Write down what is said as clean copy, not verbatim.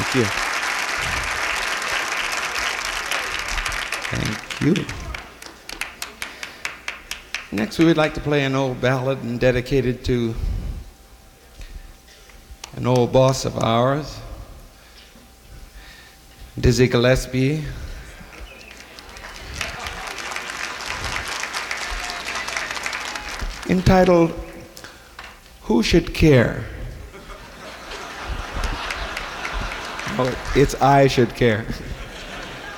Thank you. Thank you. Next, we would like to play an old ballad and dedicate it to an old boss of ours, Dizzy Gillespie. Entitled, Who Should Care? Oh, it's I Should Care.